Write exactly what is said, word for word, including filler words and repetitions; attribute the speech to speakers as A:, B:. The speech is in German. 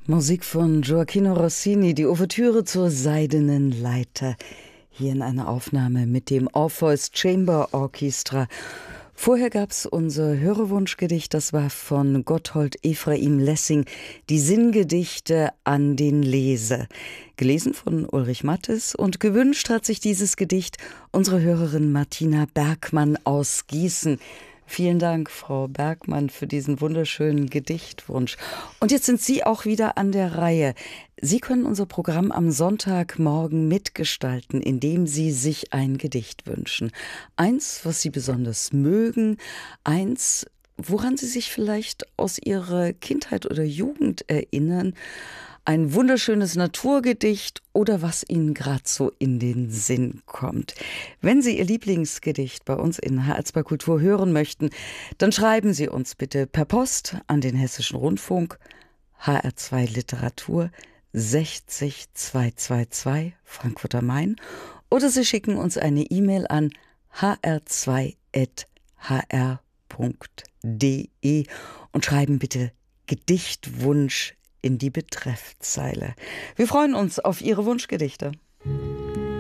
A: Musik von Gioacchino Rossini, die Ouvertüre zur Seidenen Leiter. Hier in einer Aufnahme mit dem Orpheus Chamber Orchestra. Vorher gab es unser Hörerwunschgedicht, das war von Gotthold Ephraim Lessing, die Sinngedichte an den Leser. Gelesen von Ulrich Mattes und gewünscht hat sich dieses Gedicht unsere Hörerin Martina Bergmann aus Gießen. Vielen Dank, Frau Bergmann, für diesen wunderschönen Gedichtwunsch. Und jetzt sind Sie auch wieder an der Reihe. Sie können unser Programm am Sonntagmorgen mitgestalten, indem Sie sich ein Gedicht wünschen. Eins, was Sie besonders mögen, eins, woran Sie sich vielleicht aus Ihrer Kindheit oder Jugend erinnern, ein wunderschönes Naturgedicht oder was Ihnen gerade so in den Sinn kommt. Wenn Sie Ihr Lieblingsgedicht bei uns in H R zwei Kultur hören möchten, dann schreiben Sie uns bitte per Post an den Hessischen Rundfunk, H R zwei Literatur sechzig zweihundertzweiundzwanzig Frankfurt am Main, oder Sie schicken uns eine E-Mail an h r zwei at h r punkt d e und schreiben bitte Gedichtwunsch in die Betreffzeile. Wir freuen uns auf Ihre Wunschgedichte.